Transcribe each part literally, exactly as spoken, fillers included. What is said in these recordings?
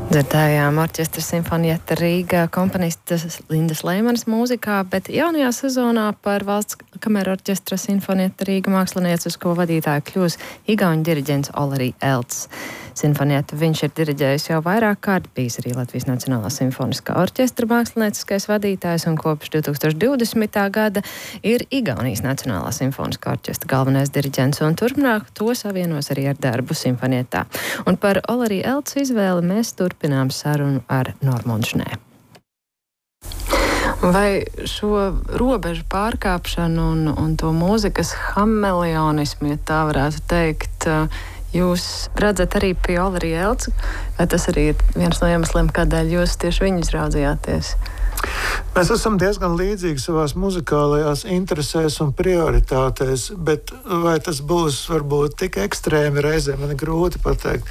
Dzirdējām orķestra Sinfonietta Rīga komponistas Lindas Leimanas mūzikā, bet jaunajā sezonā par valsts kameru orķestra Sinfonietta Rīga mākslinieces, ko vadītāja kļūs igauņu diriģents Oleri Elts. Sinfonietta viņš ir diriģējis jau vairāk kārt, bijis arī Latvijas Nacionālā simfoniskā orķestra mākslinieckais vadītājs un kopš divi tūkstoši divdesmitā gada ir Igaunijas Nacionālā simfoniskā orķestra galvenais diriģents un turpmāk to savienos arī ar darbu Sinfonietā. Un par Oleri Elts izvēli mēs turpinām sarunu ar Normundu Šnē. Vai šo robežu pārkāpšanu un, un to mūzikas hameleonismu, ja tā varētu teikt, jūs redzat arī pie Oleri Elts, vai tas arī ir viens no iemesliem, kādēļ jūs tieši viņu izraudzījāties? Mēs esam diezgan līdzīgi savās muzikālajās interesēs un prioritātēs, bet vai tas būs varbūt tik ekstrēmi reizē, man ir grūti pateikt.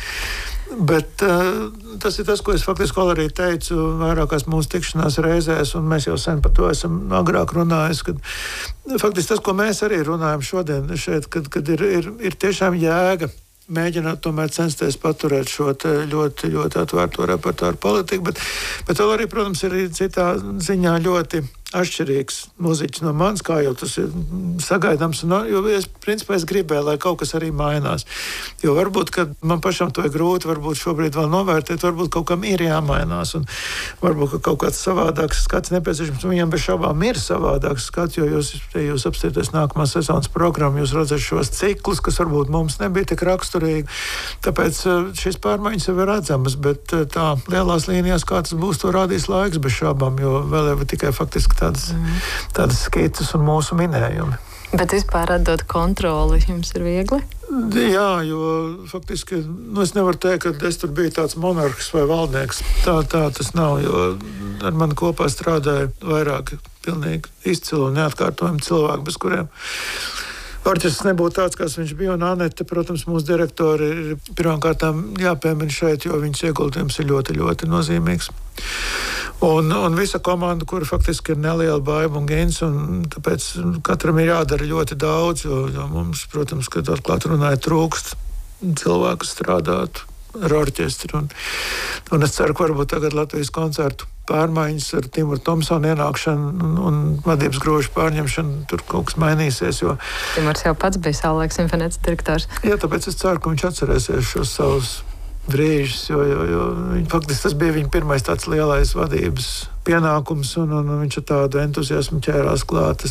Bet uh, tas ir tas, ko es faktiski arī teicu vairākās mūsu tikšanās reizēs, un mēs jau sen par to esam agrāk runājis, kad faktiski tas, ko mēs arī runājam šodien šeit, kad, kad ir, ir, ir tiešām jēga mēģināt tomēr censties paturēt šo ļoti, ļoti atvērto repertuāru politiku, bet, bet vēl arī, protams, ir citā ziņā ļoti atšķirīgs muziķis no manis, kā jau tas ir sagaidāms. Un, jo es, principā, es gribēju, lai kaut kas arī mainās. Jo varbūt, kad man pašam to ir grūti, varbūt šobrīd vēl novērtēt, varbūt kaut kam ir jāmainās. Un varbūt, ka kaut kāds savādāks skats nepieciešams. Viņam bez šaubām ir savādāks skats, jo jūs, ja jūs apstāties nākamā sezonas programmu, jūs redzat šos ciklus, kas varbūt mums nebija tik raksturīgi. Tāpēc šīs pārmaiņas jau ir redzamas, bet tā lielās līnijās, kā tas būs, to rādīs laiks bez šaubām, jo vēl jau tikai faktiski Tādas, mm. tādas skices un mūsu minējumi. Bet vispār atdot kontroli jums ir viegli? Jā, jo faktiski nu, es nevaru teikt, ka es tur biju tāds monarhs vai valdnieks. Tā, tā tas nav, jo ar mani kopā strādāja vairāk pilnīgi izcilu un neatkārtojami cilvēki, bez kuriem orķestris nebūtu tāds, kāds viņš bija, un Anete, protams, mūsu direktori ir pirmkārtām jāpiemina šeit, jo viņas ieguldījums ir ļoti, ļoti nozīmīgs. Un, un visa komanda, kura faktiski ir neliela Baiba un Gins, un tāpēc katram ir jādara ļoti daudz, jo, jo mums, protams, kad atklāt runāja trūkst cilvēku strādāt ar orķestri. Un, un es ceru, ka varbūt tagad Latvijas koncertu pārmaiņas ar Timuru Tomsonu ienākšanu un, un vadības grožu pārņemšanu, tur kaut kas mainīsies. Jo... Timurs jau pats bija savulaik simfonētas direktors. Jā, tāpēc es ceru, ka viņš atcerēsies šos savus brīžus, jo, jo, jo faktiski tas bija viņa pirmais tāds lielais vadības pienākums, un, un viņš ar tādu entuziasmu ķērās klāt.